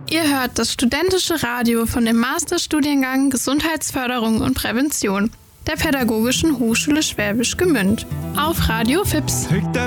Ihr hört das studentische Radio von dem Masterstudiengang Gesundheitsförderung und Prävention der Pädagogischen Hochschule Schwäbisch Gmünd auf Radio FIPS.